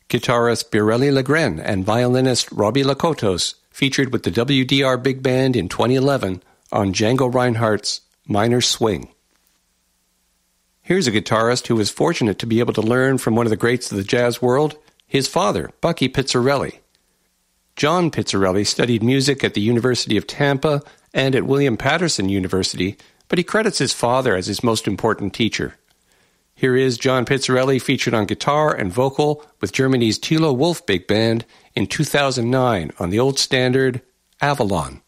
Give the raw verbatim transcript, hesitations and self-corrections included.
Guitarist Birelli Legren and violinist Robbie Lakotos featured with the W D R Big Band in twenty eleven on Django Reinhardt's Minor Swing. Here's a guitarist who was fortunate to be able to learn from one of the greats of the jazz world, his father, Bucky Pizzarelli. John Pizzarelli studied music at the University of Tampa and at William Patterson University, but he credits his father as his most important teacher. Here is John Pizzarelli featured on guitar and vocal with Germany's Thilo Wolff Big Band in two thousand nine on the old standard Avalon.